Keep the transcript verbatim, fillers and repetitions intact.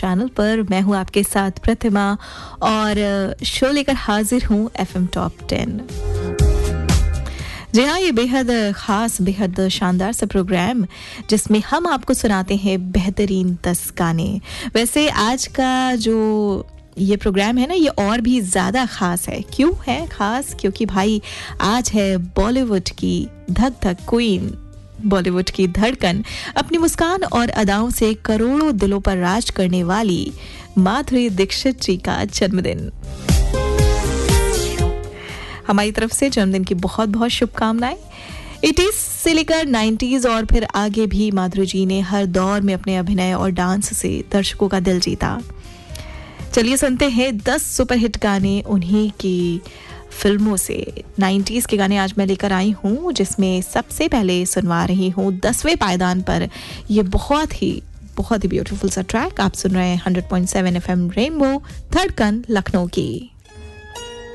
Channel पर। मैं हूं आपके साथ प्रतिमा और शो लेकर हाजिर हूं एफएम टॉप टेन। जी हाँ, ये बेहद ख़ास, बेहद शानदार सा प्रोग्राम जिसमें हम आपको सुनाते हैं बेहतरीन दस गाने। वैसे आज का जो ये प्रोग्राम है ना, ये और भी ज़्यादा ख़ास है। क्यों है ख़ास? क्योंकि भाई आज है बॉलीवुड की धक धक क्वीन, बॉलीवुड की धड़कन, अपनी मुस्कान और अदाओं से करोड़ों दिलों पर राज करने वाली माधुरी दीक्षित जी का जन्मदिन। हमारी तरफ से जन्मदिन की बहुत बहुत शुभकामनाएं। एटीज़ से लेकर नाइन्टीज़ और फिर आगे भी माधुरी जी ने हर दौर में अपने अभिनय और डांस से दर्शकों का दिल जीता। चलिए सुनते हैं दस सुपरहिट गाने उन्हीं की फिल्मों से। नाइन्टीज़ के गाने आज मैं लेकर आई हूँ, जिसमें सबसे पहले सुनवा रही हूँ दसवें पायदान पर ये बहुत ही बहुत ही ब्यूटीफुल सा ट्रैक। आप सुन रहे हैं hundred point seven FM rainbow, धड़कन लखनऊ की।